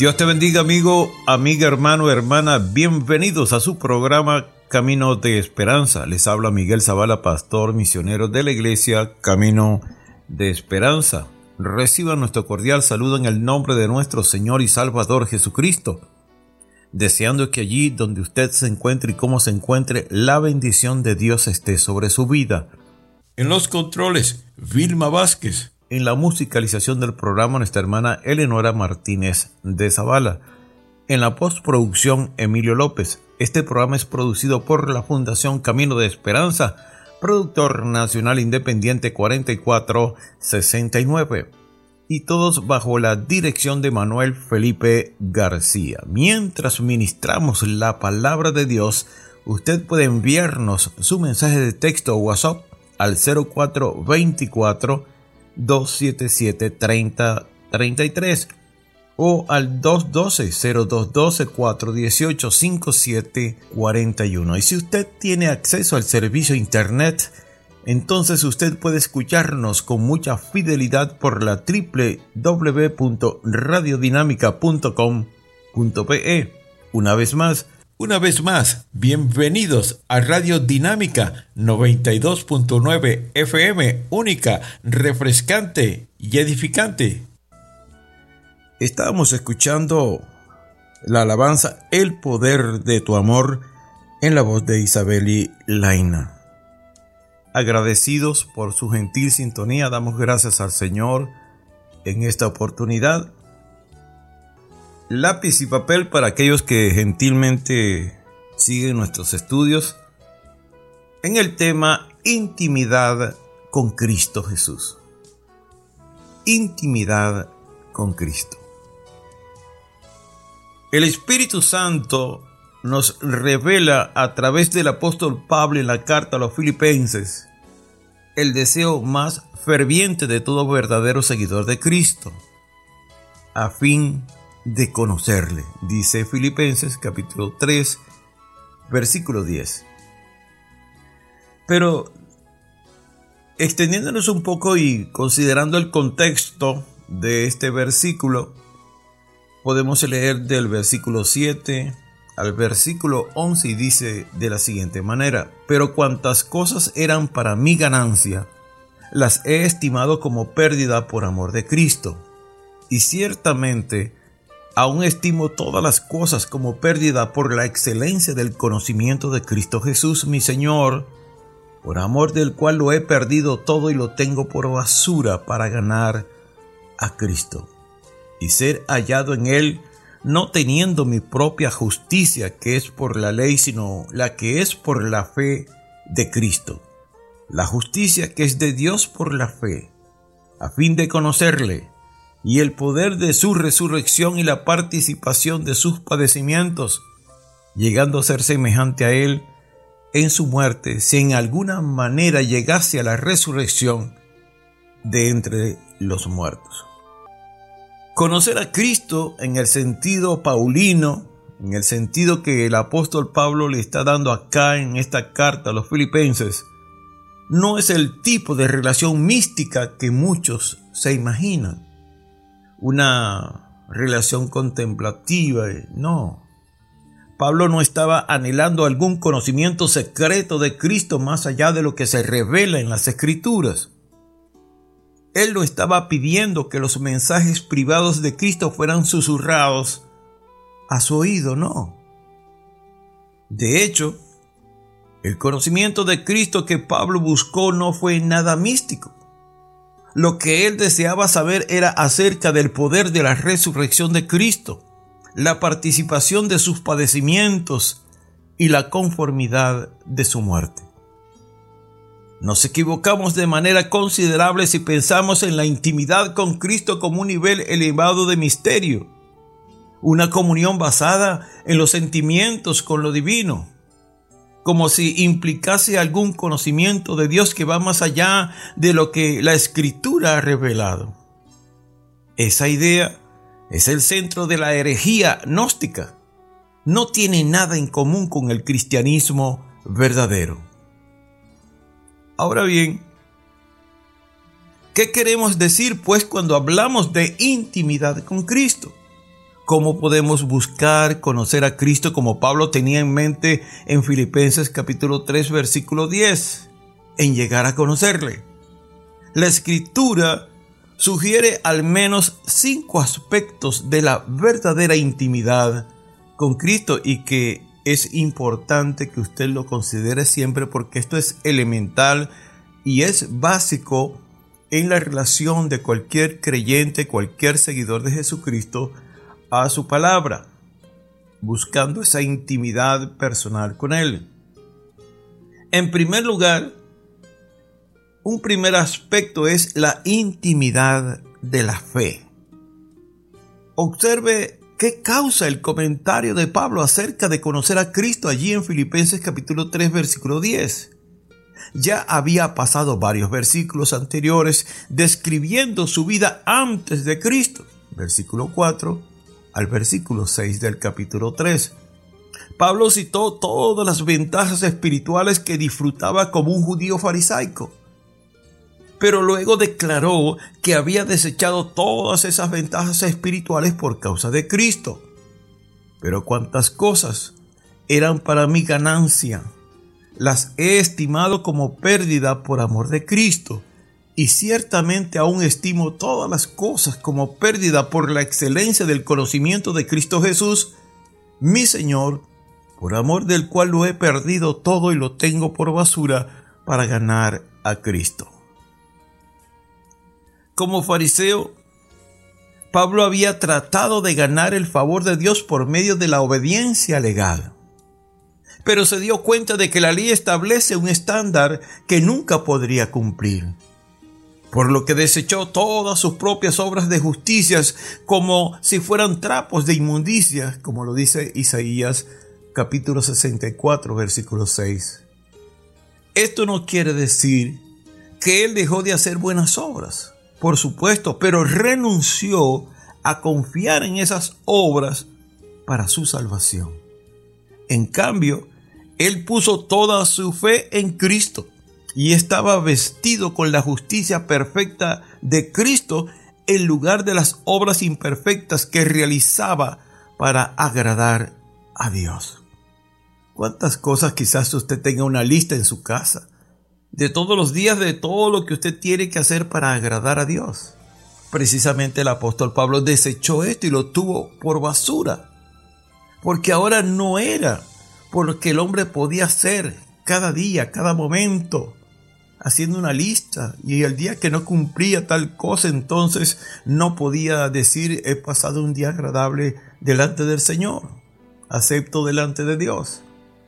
Dios te bendiga, amigo, amiga, hermano, hermana. Bienvenidos a su programa Camino de Esperanza. Les habla Miguel Zavala, pastor misionero de la iglesia Camino de Esperanza. Reciban nuestro cordial saludo en el nombre de nuestro Señor y Salvador Jesucristo, deseando que allí donde usted se encuentre y como se encuentre, la bendición de Dios esté sobre su vida. En los controles, Vilma Vázquez. En la musicalización del programa, nuestra hermana Eleonora Martínez de Zavala. En la postproducción, Emilio López. Este programa es producido por la Fundación Camino de Esperanza, productor nacional independiente 4469. Y todos bajo la dirección de Manuel Felipe García. Mientras ministramos la palabra de Dios, usted puede enviarnos su mensaje de texto o WhatsApp al 0424-277-3033 o al 212-0212-418-5741. Y si usted tiene acceso al servicio internet, entonces usted puede escucharnos con mucha fidelidad por la www.radiodinamica.com.pe. Una vez más, bienvenidos a Radio Dinámica 92.9 FM, única, refrescante y edificante. Estábamos escuchando la alabanza El Poder de Tu Amor en la voz de Isabeli Laina. Agradecidos por su gentil sintonía, damos gracias al Señor en esta oportunidad. Lápiz y papel para aquellos que gentilmente siguen nuestros estudios en el tema intimidad con Cristo Jesús. Intimidad con Cristo. El Espíritu Santo nos revela a través del apóstol Pablo en la carta a los Filipenses el deseo más ferviente de todo verdadero seguidor de Cristo, a fin de conocerle, dice Filipenses capítulo 3, versículo 10. Pero extendiéndonos un poco y considerando el contexto de este versículo, podemos leer del versículo 7 al versículo 11 y dice de la siguiente manera: pero cuantas cosas eran para mi ganancia, las he estimado como pérdida por amor de Cristo. Y ciertamente aún estimo todas las cosas como pérdida por la excelencia del conocimiento de Cristo Jesús, mi Señor, por amor del cual lo he perdido todo y lo tengo por basura para ganar a Cristo y ser hallado en Él, no teniendo mi propia justicia que es por la ley, sino la que es por la fe de Cristo, la justicia que es de Dios por la fe, a fin de conocerle y el poder de su resurrección y la participación de sus padecimientos, llegando a ser semejante a Él en su muerte, si en alguna manera llegase a la resurrección de entre los muertos. Conocer a Cristo en el sentido paulino, en el sentido que el apóstol Pablo le está dando acá en esta carta a los Filipenses, no es el tipo de relación mística que muchos se imaginan. Una relación contemplativa, no. Pablo no estaba anhelando algún conocimiento secreto de Cristo más allá de lo que se revela en las Escrituras. Él no estaba pidiendo que los mensajes privados de Cristo fueran susurrados a su oído, no. De hecho, el conocimiento de Cristo que Pablo buscó no fue nada místico. Lo que él deseaba saber era acerca del poder de la resurrección de Cristo, la participación de sus padecimientos y la conformidad de su muerte. Nos equivocamos de manera considerable si pensamos en la intimidad con Cristo como un nivel elevado de misterio, una comunión basada en los sentimientos con lo divino, como si implicase algún conocimiento de Dios que va más allá de lo que la Escritura ha revelado. Esa idea es el centro de la herejía gnóstica. No tiene nada en común con el cristianismo verdadero. Ahora bien, ¿qué queremos decir pues cuando hablamos de intimidad con Cristo? ¿Cómo podemos buscar conocer a Cristo como Pablo tenía en mente en Filipenses capítulo 3 versículo 10? En llegar a conocerle. La Escritura sugiere al menos 5 aspectos de la verdadera intimidad con Cristo y que es importante que usted lo considere siempre porque esto es elemental y es básico en la relación de cualquier creyente, cualquier seguidor de Jesucristo a su palabra, buscando esa intimidad personal con Él. En primer lugar, un primer aspecto es la intimidad de la fe. Observe qué causa el comentario de Pablo acerca de conocer a Cristo allí en Filipenses capítulo 3 versículo 10. Ya había pasado varios versículos anteriores describiendo su vida antes de Cristo, versículo 4 al versículo 6 del capítulo 3. Pablo citó todas las ventajas espirituales que disfrutaba como un judío farisaico. Pero luego declaró que había desechado todas esas ventajas espirituales por causa de Cristo. Pero cuántas cosas eran para mi ganancia, las he estimado como pérdida por amor de Cristo, y ciertamente aún estimo todas las cosas como pérdida por la excelencia del conocimiento de Cristo Jesús, mi Señor, por amor del cual lo he perdido todo y lo tengo por basura para ganar a Cristo. Como fariseo, Pablo había tratado de ganar el favor de Dios por medio de la obediencia legal. Pero se dio cuenta de que la ley establece un estándar que nunca podría cumplir. Por lo que desechó todas sus propias obras de justicias como si fueran trapos de inmundicia, como lo dice Isaías capítulo 64, versículo 6. Esto no quiere decir que él dejó de hacer buenas obras. Por supuesto, pero renunció a confiar en esas obras para su salvación. En cambio, él puso toda su fe en Cristo y estaba vestido con la justicia perfecta de Cristo en lugar de las obras imperfectas que realizaba para agradar a Dios. ¿Cuántas cosas quizás usted tenga una lista en su casa? De todos los días, de todo lo que usted tiene que hacer para agradar a Dios. Precisamente el apóstol Pablo desechó esto y lo tuvo por basura. Porque ahora no era por lo que el hombre podía hacer cada día, cada momento, haciendo una lista. Y el día que no cumplía tal cosa, entonces no podía decir, he pasado un día agradable delante del Señor, acepto delante de Dios.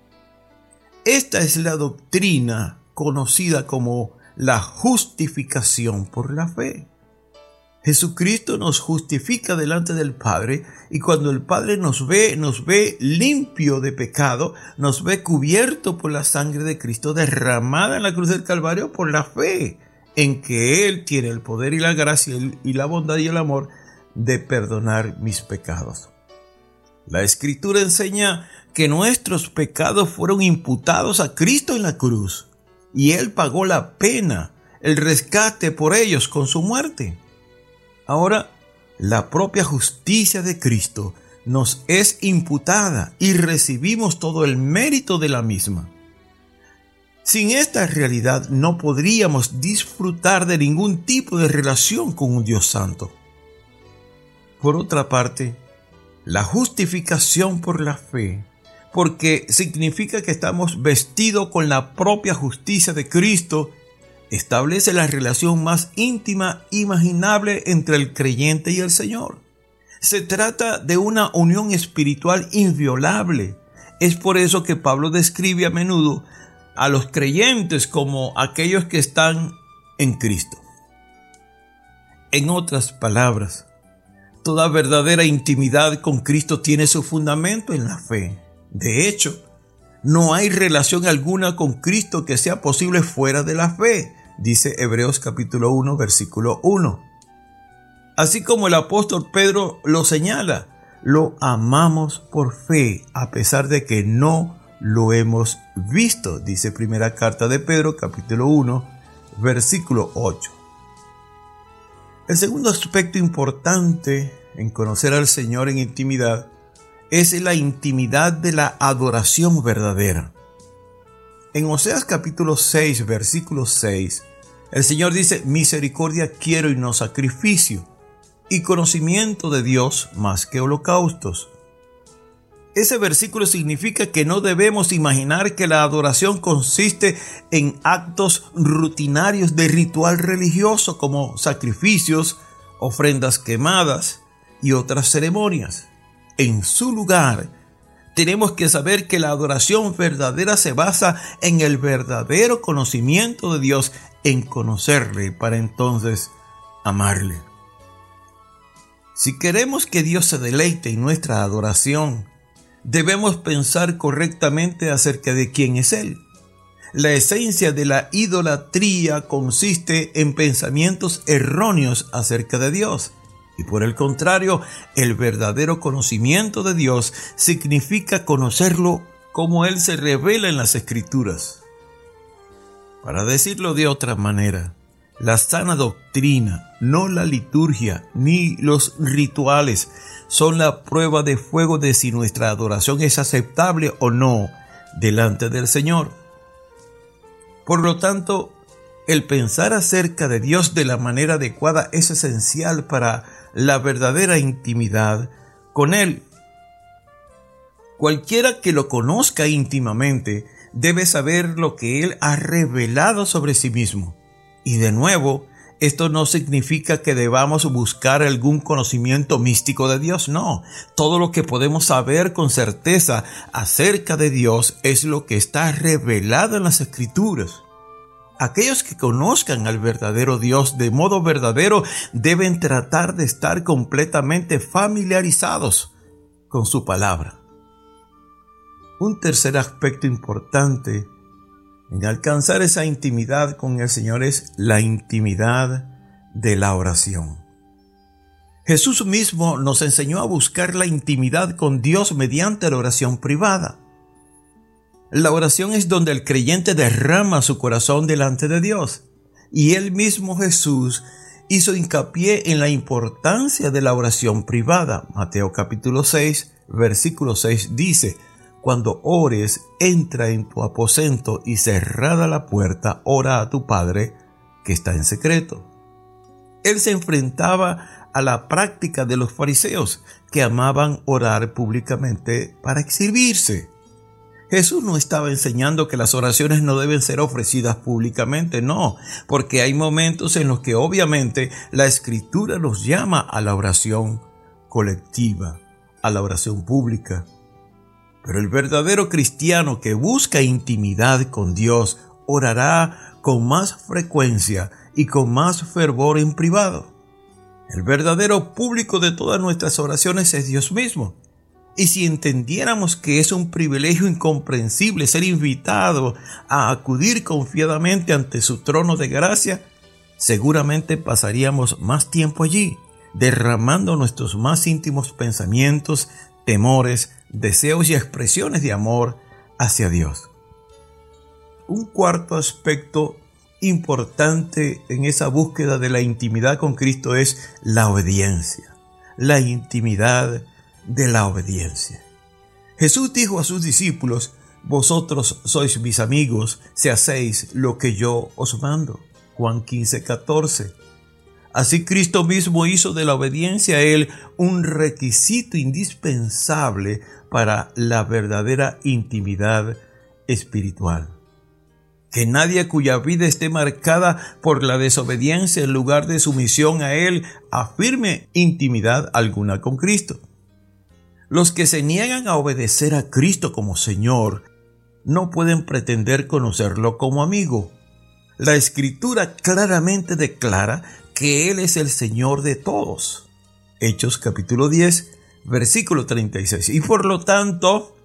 Esta es la doctrina conocida como la justificación por la fe. Jesucristo nos justifica delante del Padre y cuando el Padre nos ve limpio de pecado, nos ve cubierto por la sangre de Cristo derramada en la cruz del Calvario por la fe en que Él tiene el poder y la gracia y la bondad y el amor de perdonar mis pecados. La Escritura enseña que nuestros pecados fueron imputados a Cristo en la cruz. Y Él pagó la pena, el rescate por ellos con su muerte. Ahora, la propia justicia de Cristo nos es imputada y recibimos todo el mérito de la misma. Sin esta realidad no podríamos disfrutar de ningún tipo de relación con un Dios santo. Por otra parte, la justificación por la fe, porque significa que estamos vestidos con la propia justicia de Cristo, establece la relación más íntima imaginable entre el creyente y el Señor. Se trata de una unión espiritual inviolable. Es por eso que Pablo describe a menudo a los creyentes como aquellos que están en Cristo. En otras palabras, toda verdadera intimidad con Cristo tiene su fundamento en la fe. De hecho, no hay relación alguna con Cristo que sea posible fuera de la fe, dice Hebreos capítulo 1, versículo 1. Así como el apóstol Pedro lo señala, lo amamos por fe, a pesar de que no lo hemos visto, dice primera carta de Pedro capítulo 1, versículo 8. El segundo aspecto importante en conocer al Señor en intimidad es la intimidad de la adoración verdadera. En Oseas capítulo 6, versículo 6, el Señor dice: misericordia quiero y no sacrificio, y conocimiento de Dios más que holocaustos. Ese versículo significa que no debemos imaginar que la adoración consiste en actos rutinarios de ritual religioso como sacrificios, ofrendas quemadas y otras ceremonias. En su lugar, tenemos que saber que la adoración verdadera se basa en el verdadero conocimiento de Dios, en conocerle para entonces amarle. Si queremos que Dios se deleite en nuestra adoración, debemos pensar correctamente acerca de quién es Él. La esencia de la idolatría consiste en pensamientos erróneos acerca de Dios. Y por el contrario, el verdadero conocimiento de Dios significa conocerlo como Él se revela en las Escrituras. Para decirlo de otra manera, la sana doctrina, no la liturgia ni los rituales, son la prueba de fuego de si nuestra adoración es aceptable o no delante del Señor. Por lo tanto, el pensar acerca de Dios de la manera adecuada es esencial para la verdadera intimidad con Él. Cualquiera que lo conozca íntimamente debe saber lo que Él ha revelado sobre sí mismo. Y de nuevo, esto no significa que debamos buscar algún conocimiento místico de Dios, no. Todo lo que podemos saber con certeza acerca de Dios es lo que está revelado en las Escrituras. Aquellos que conozcan al verdadero Dios de modo verdadero deben tratar de estar completamente familiarizados con su palabra. Un tercer aspecto importante en alcanzar esa intimidad con el Señor es la intimidad de la oración. Jesús mismo nos enseñó a buscar la intimidad con Dios mediante la oración privada. La oración es donde el creyente derrama su corazón delante de Dios. Y Él mismo, Jesús, hizo hincapié en la importancia de la oración privada. Mateo capítulo 6, versículo 6 dice: cuando ores, entra en tu aposento y cerrada la puerta, ora a tu Padre que está en secreto. Él se enfrentaba a la práctica de los fariseos, que amaban orar públicamente para exhibirse. Jesús no estaba enseñando que las oraciones no deben ser ofrecidas públicamente, no, porque hay momentos en los que obviamente la Escritura nos llama a la oración colectiva, a la oración pública. Pero el verdadero cristiano que busca intimidad con Dios orará con más frecuencia y con más fervor en privado. El verdadero público de todas nuestras oraciones es Dios mismo. Y si entendiéramos que es un privilegio incomprensible ser invitado a acudir confiadamente ante su trono de gracia, seguramente pasaríamos más tiempo allí, derramando nuestros más íntimos pensamientos, temores, deseos y expresiones de amor hacia Dios. Un cuarto aspecto importante en esa búsqueda de la intimidad con Cristo es la obediencia, la intimidad de la obediencia. Jesús dijo a sus discípulos: vosotros sois mis amigos si hacéis lo que yo os mando. Juan 15:14. Así Cristo mismo hizo de la obediencia a Él un requisito indispensable para la verdadera intimidad espiritual. Que nadie cuya vida esté marcada por la desobediencia en lugar de sumisión a Él afirme intimidad alguna con Cristo. Los que se niegan a obedecer a Cristo como Señor no pueden pretender conocerlo como amigo. La Escritura claramente declara que Él es el Señor de todos. Hechos capítulo 10, versículo 36. Y por lo tanto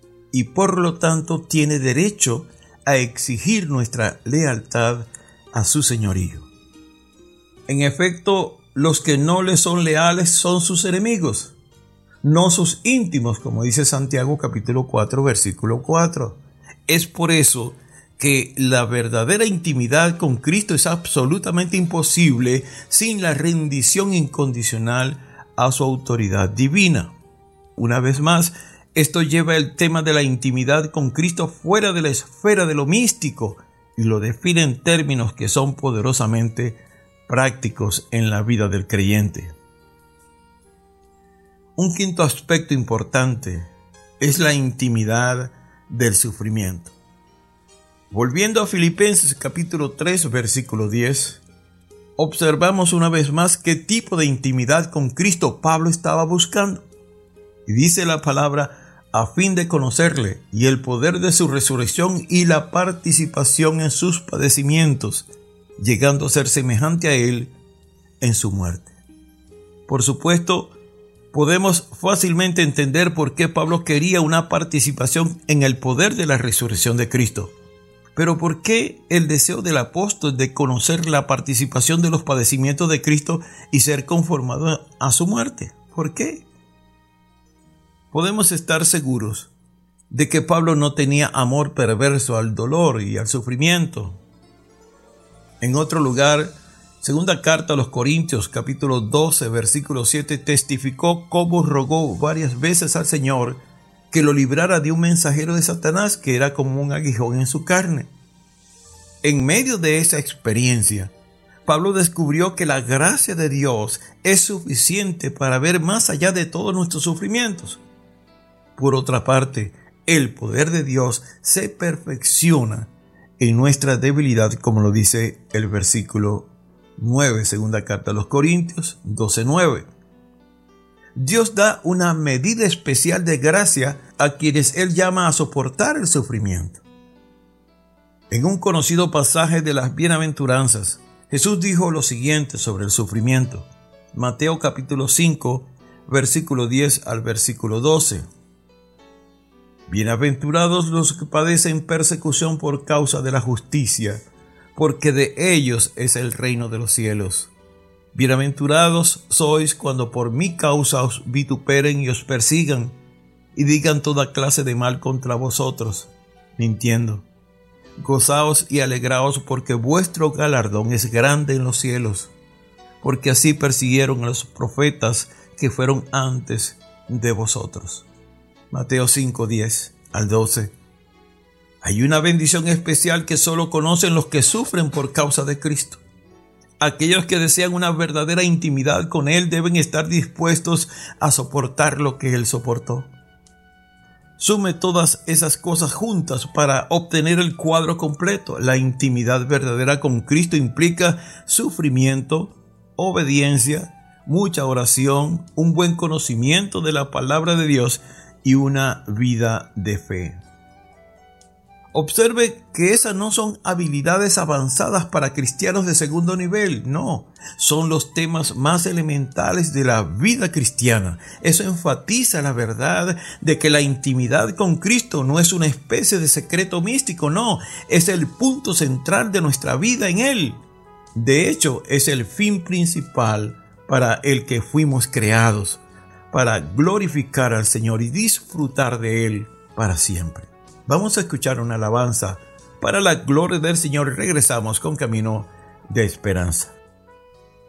tiene derecho a exigir nuestra lealtad a su señorío. En efecto, los que no le son leales son sus enemigos, no sus íntimos, como dice Santiago capítulo 4, versículo 4. Es por eso que la verdadera intimidad con Cristo es absolutamente imposible sin la rendición incondicional a su autoridad divina. Una vez más, esto lleva el tema de la intimidad con Cristo fuera de la esfera de lo místico y lo define en términos que son poderosamente prácticos en la vida del creyente. Un quinto aspecto importante es la intimidad del sufrimiento. Volviendo a Filipenses capítulo 3, versículo 10, observamos una vez más qué tipo de intimidad con Cristo Pablo estaba buscando. Y dice la palabra, a fin de conocerle y el poder de su resurrección y la participación en sus padecimientos, llegando a ser semejante a él en su muerte. Por supuesto, podemos fácilmente entender por qué Pablo quería una participación en el poder de la resurrección de Cristo. Pero ¿por qué el deseo del apóstol de conocer la participación de los padecimientos de Cristo y ser conformado a su muerte? ¿Por qué? Podemos estar seguros de que Pablo no tenía amor perverso al dolor y al sufrimiento. En otro lugar, segunda carta a los Corintios, capítulo 12, versículo 7, testificó cómo rogó varias veces al Señor que lo librara de un mensajero de Satanás que era como un aguijón en su carne. En medio de esa experiencia, Pablo descubrió que la gracia de Dios es suficiente para ver más allá de todos nuestros sufrimientos. Por otra parte, el poder de Dios se perfecciona en nuestra debilidad, como lo dice el versículo 9, segunda carta a los Corintios 12:9. Dios da una medida especial de gracia a quienes Él llama a soportar el sufrimiento. En un conocido pasaje de las bienaventuranzas, Jesús dijo lo siguiente sobre el sufrimiento. Mateo capítulo 5, versículo 10 al versículo 12. Bienaventurados los que padecen persecución por causa de la justicia, porque de ellos es el reino de los cielos. Bienaventurados sois cuando por mi causa os vituperen y os persigan, y digan toda clase de mal contra vosotros, mintiendo. Gozaos y alegraos, porque vuestro galardón es grande en los cielos, porque así persiguieron a los profetas que fueron antes de vosotros. Mateo 5, 10 al 12. Hay una bendición especial que solo conocen los que sufren por causa de Cristo. Aquellos que desean una verdadera intimidad con Él deben estar dispuestos a soportar lo que Él soportó. Sume todas esas cosas juntas para obtener el cuadro completo. La intimidad verdadera con Cristo implica sufrimiento, obediencia, mucha oración, un buen conocimiento de la palabra de Dios y una vida de fe. Observe que esas no son habilidades avanzadas para cristianos de segundo nivel, no, son los temas más elementales de la vida cristiana. Eso enfatiza la verdad de que la intimidad con Cristo no es una especie de secreto místico, no, es el punto central de nuestra vida en Él. De hecho, es el fin principal para el que fuimos creados, para glorificar al Señor y disfrutar de Él para siempre. Vamos a escuchar una alabanza para la gloria del Señor y regresamos con Camino de Esperanza.